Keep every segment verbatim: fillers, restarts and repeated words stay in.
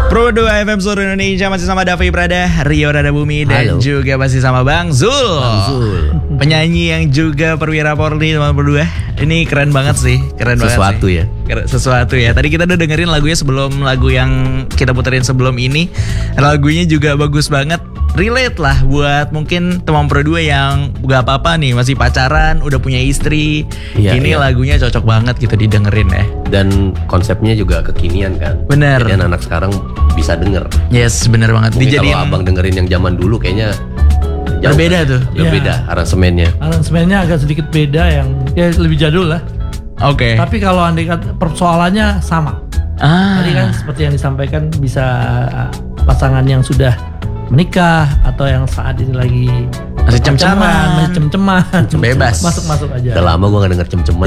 Pro dua F M seluruh Indonesia masih sama Davi Prada, Rio Rada Bumi, dan Halo. juga masih sama Bang Zul, Bang Zul. Penyanyi yang juga perwira Polri teman berdua. Ini keren banget sih, keren sesuatu banget sih. ya. Sesuatu ya. Tadi kita udah dengerin lagunya sebelum lagu yang kita puterin sebelum ini. Lagunya juga bagus banget. Relate lah buat mungkin teman Pro dua yang gak apa-apa nih, masih pacaran, udah punya istri. Ya, ini ya. lagunya cocok banget gitu didengerin ya. Dan konsepnya juga kekinian kan. Bener. Jadi anak sekarang bisa denger. Yes, bener banget. Mungkin Dijadiin... kalau abang dengerin yang zaman dulu kayaknya jauh berbeda tuh. Berbeda ya. aransemennya. Aransemennya agak sedikit beda, yang ya lebih jadul lah. Oke. Okay. Tapi kalau andai kata persoalannya sama. Ah. Tadi kan seperti yang disampaikan, bisa pasangan yang sudah menikah atau yang saat ini lagi masih cem-ceman, masih cem-ceman, bebas, masuk-masuk aja. Udah lama gue gak denger cem-ceman.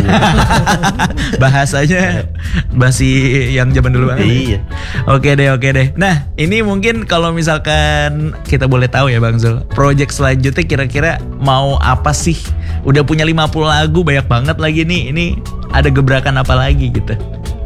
Bahasanya masih yang zaman dulu banget. Iya. Oke deh, oke deh. Nah, ini mungkin kalau misalkan kita boleh tahu ya Bang Zul, project selanjutnya kira-kira mau apa sih? Udah punya lima puluh lagu, banyak banget lagi nih. Ini ada gebrakan apa lagi gitu?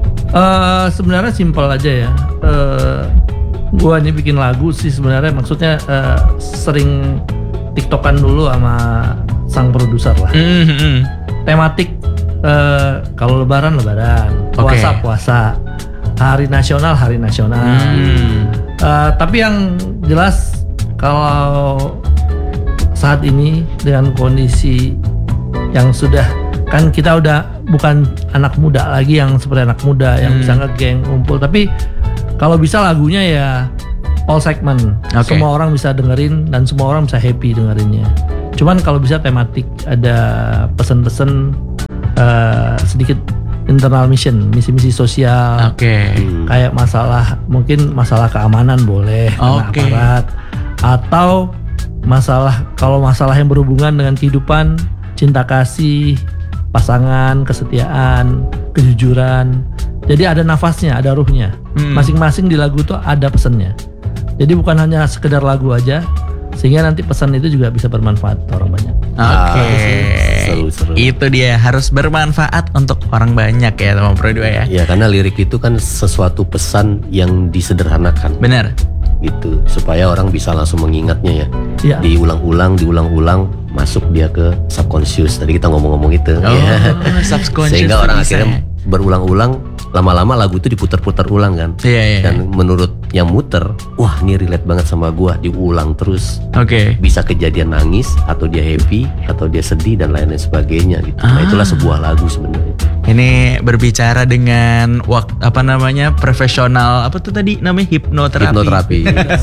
Uh, sebenarnya simpel aja ya. Uh, Gua nih bikin lagu sih sebenarnya, maksudnya uh, sering tiktokan dulu sama sang produser lah. Mm-hmm. Tematik uh, kalau lebaran lebaran, puasa okay. puasa, hari nasional hari nasional. Mm. Uh, tapi yang jelas kalau saat ini dengan kondisi yang sudah, kan kita udah bukan anak muda lagi yang seperti anak muda yang mm. bisa ngegeng ngumpul, tapi kalau bisa lagunya ya all segment, okay. semua orang bisa dengerin dan semua orang bisa happy dengerinnya. Cuman kalau bisa tematik, ada pesan-pesan uh, sedikit internal mission, misi-misi sosial, okay. kayak masalah, mungkin masalah keamanan boleh, okay. aparat, atau masalah, kalau masalah yang berhubungan dengan kehidupan, cinta kasih, pasangan, kesetiaan, kejujuran. Jadi ada nafasnya, ada ruhnya. Hmm. Masing-masing di lagu itu ada pesannya. Jadi bukan hanya sekedar lagu aja, sehingga nanti pesan itu juga bisa bermanfaat orang banyak. Oke. Okay. Seru-seru. Itu dia, harus bermanfaat untuk orang banyak ya teman Pro dua ya. Ya, karena lirik itu kan sesuatu pesan yang disederhanakan. Benar. Gitu, supaya orang bisa langsung mengingatnya ya. Ya. Diulang-ulang, diulang-ulang, masuk dia ke subconscious. Tadi kita ngomong-ngomong itu. Oh, ya. Subconscious. Sehingga orang bisa. akhirnya berulang-ulang, lama-lama lagu itu diputar-putar ulang kan. Iya, iya. Dan menurut yang muter, wah ini relate banget sama gua, diulang terus. Oke. Okay. Bisa kejadian nangis, atau dia happy, atau dia sedih dan lain-lain sebagainya gitu. Ah. Nah, itulah sebuah lagu sebenarnya. Ini berbicara dengan waktu apa namanya profesional, apa tuh tadi namanya hipnoterapi. Hipnoterapi.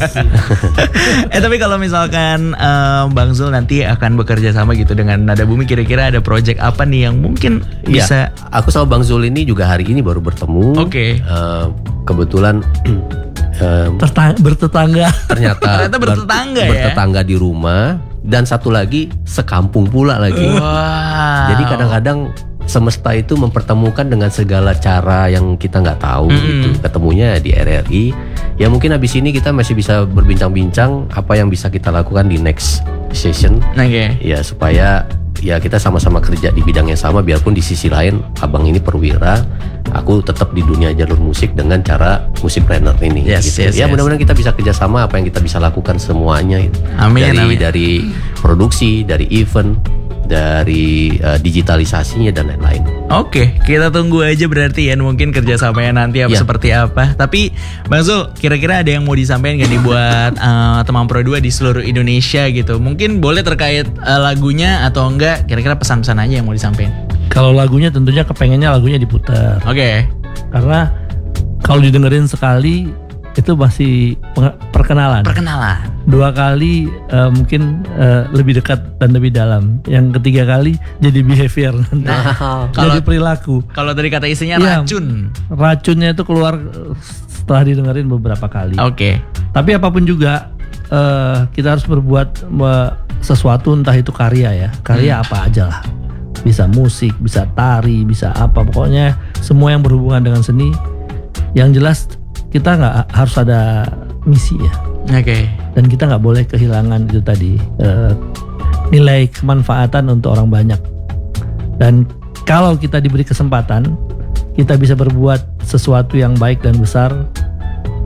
eh tapi kalau misalkan um, Bang Zul nanti akan bekerja sama gitu dengan Nada Bumi, kira-kira ada project apa nih yang mungkin bisa? Ya, aku sama Bang Zul ini juga hari ini baru bertemu. Oke. Okay. Uh, kebetulan um, Tertang- bertetangga. Ternyata, ternyata bertetangga ber- ya. Bertetangga di rumah, dan satu lagi sekampung pula lagi. Wow. Jadi kadang-kadang semesta itu mempertemukan dengan segala cara yang kita nggak tahu mm. gitu. Ketemunya di R R I. Ya mungkin habis ini kita masih bisa berbincang-bincang apa yang bisa kita lakukan di next session. Oke. Okay. Ya supaya ya kita sama-sama kerja di bidang yang sama, biarpun di sisi lain abang ini perwira, aku tetap di dunia jalur musik dengan cara musik planner ini. Yes, gitu. yes, ya yes. mudah-mudahan kita bisa kerjasama, apa yang kita bisa lakukan semuanya. Amin, dari amin. dari produksi, dari event, dari uh, digitalisasinya dan lain-lain. Oke, kita tunggu aja berarti ya, mungkin kerjasamanya nanti apa ya. seperti apa. Tapi Bang Zul, kira-kira ada yang mau disampaikan gak nih buat uh, teman Pro dua di seluruh Indonesia gitu? Mungkin boleh terkait uh, lagunya atau enggak, kira-kira pesan-pesan aja yang mau disampaikan. Kalau lagunya tentunya kepengennya lagunya diputar. Oke. Okay. Karena kalau didengerin sekali itu masih perkenalan. Perkenalan. Dua kali uh, mungkin uh, lebih dekat dan lebih dalam. Yang ketiga kali jadi behavior. Nah, jadi perilaku. Kalau dari kata isinya ya, racun. Racunnya itu keluar setelah didengerin beberapa kali. Oke. Okay. Tapi apapun juga uh, kita harus berbuat uh, sesuatu, entah itu karya ya. Karya hmm. apa aja lah. Bisa musik, bisa tari, bisa apa. Pokoknya semua yang berhubungan dengan seni. Yang jelas kita nggak harus ada misi ya. Oke. Okay. Dan kita nggak boleh kehilangan itu tadi uh, nilai kemanfaatan untuk orang banyak. Dan kalau kita diberi kesempatan, kita bisa berbuat sesuatu yang baik dan besar,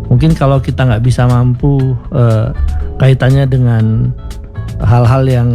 Mungkin kalau kita nggak bisa mampu uh, kaitannya dengan hal-hal yang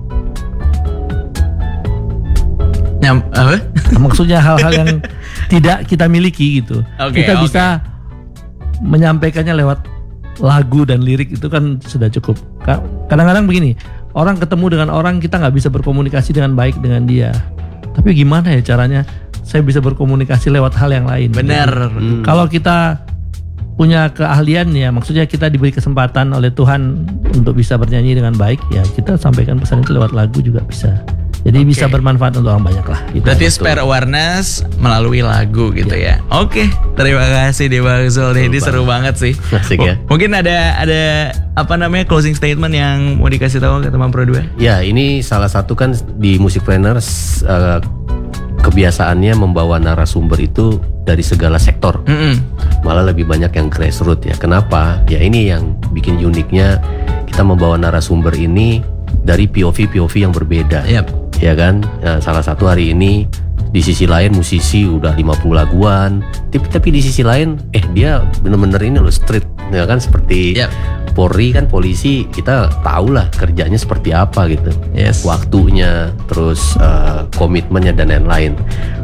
Nyam, apa? maksudnya hal-hal yang tidak kita miliki gitu. Oke, kita oke. bisa menyampaikannya lewat lagu dan lirik itu kan sudah cukup. Ka- Kadang-kadang begini, orang ketemu dengan orang kita nggak bisa berkomunikasi dengan baik dengan dia. Tapi gimana ya caranya saya bisa berkomunikasi lewat hal yang lain? Bener. Gitu. Kalau kita punya keahlian ya, maksudnya kita diberi kesempatan oleh Tuhan untuk bisa bernyanyi dengan baik, ya kita sampaikan pesan itu lewat lagu juga bisa. Jadi Oke. bisa bermanfaat untuk orang banyak lah. Gitu. Berarti spare awareness melalui lagu gitu ya. Oke, terima kasih deh Bang Zul. Nih, Ini seru banget sih. Asik ya. M- Mungkin ada ada apa namanya closing statement yang mau dikasih tahu ke teman Pro dua? Ya, ini salah satu kan di Musikpreneur eh, kebiasaannya membawa narasumber itu dari segala sektor. Mm-mm. Malah lebih banyak yang grassroots ya. Kenapa? Ya ini yang bikin uniknya, kita membawa narasumber ini dari P O V P O V yang berbeda. Yap. Ya kan? Ya, salah satu hari ini di sisi lain musisi udah lima puluh laguan, tapi, tapi di sisi lain eh dia bener-bener ini loh street, ya kan, seperti Yap. Polri kan, polisi kita tahu lah kerjanya seperti apa gitu. Yes. Waktunya, terus eh, komitmennya dan lain-lain.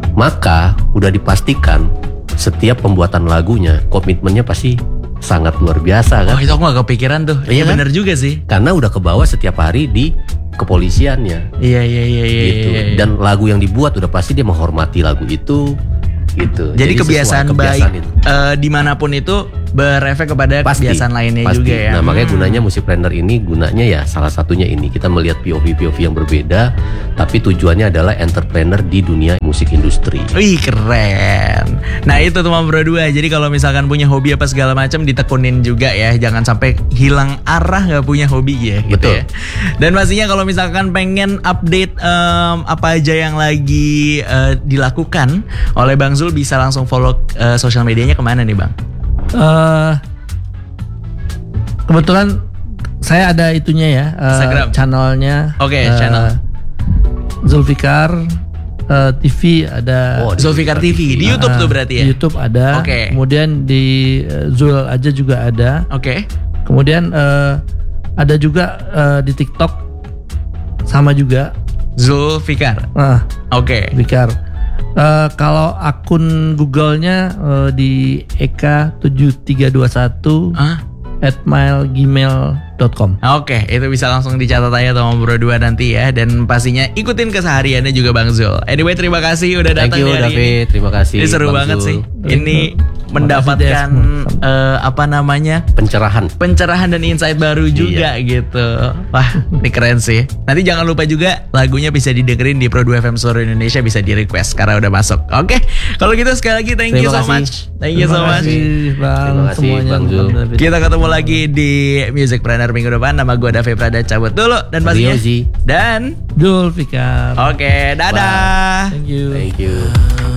Maka udah dipastikan setiap pembuatan lagunya komitmennya pasti sangat luar biasa kan. Oh, itu aku gak kepikiran tuh. Iya Iya kan? bener juga sih. Karena udah kebawa setiap hari di kepolisiannya Iya iya iya iya. gitu. iya, iya. Dan lagu yang dibuat udah pasti dia menghormati lagu itu gitu. Jadi, kebiasaan, sesuai baik itu. eh, dimanapun itu berefek kepada Pasti, kebiasaan lainnya pasti. juga ya. Nah makanya Hmm. gunanya Musikpreneur ini, gunanya ya salah satunya ini, kita melihat P O V P O V yang berbeda, tapi tujuannya adalah entrepreneur di dunia musik industri. Wih keren. Nah itu teman Pro dua. Jadi kalau misalkan punya hobi apa segala macam ditekunin juga ya. Jangan sampai hilang arah nggak punya hobi ya. Gitu Betul. ya. Dan pastinya kalau misalkan pengen update em, apa aja yang lagi eh, dilakukan oleh Bang Zul, bisa langsung follow eh, sosial medianya kemana nih Bang? Eh, kebetulan saya ada itunya ya, eh, Instagram. channelnya. Oke, eh, channel. Zulfikar eh, T V ada. Oh, di Zulfikar T V di YouTube eh, tuh berarti ya. di YouTube ada. Oke. Kemudian di eh, Zul aja juga ada. Oke. Kemudian eh, ada juga eh, di TikTok sama juga. Zulfikar. Nah, Oke. Fikar. Eh, kalau akun Google-nya eh, di eka tujuh tiga dua satu Ah. at mail gmail dot com. Oke, itu bisa langsung dicatat aja sama Bro dua nanti ya. Dan pastinya ikutin kesehariannya juga Bang Zul. Anyway, terima kasih udah Thank datang you hari David, ini. terima kasih. Ini seru Bang banget Zul. sih. Ini Terima mendapatkan kasih, Des. eh, apa namanya? Pencerahan. Pencerahan dan insight baru juga gitu. Wah, ini keren sih. Nanti jangan lupa juga lagunya bisa didengerin di Pro dua F M seluruh Indonesia, bisa di request karena udah masuk. Oke, kalau gitu sekali lagi thank you Terima so kasih. much. Thank you so Terima much. kasih, Bang, Terima kasih, semuanya. Bang Zul. Kita ketemu lagi di Musikpreneur minggu depan. Nama gue David Prada cabut dulu dan pastinya Rio Zi. dan Zulfikar. oke, dadah. Thank you. Thank you.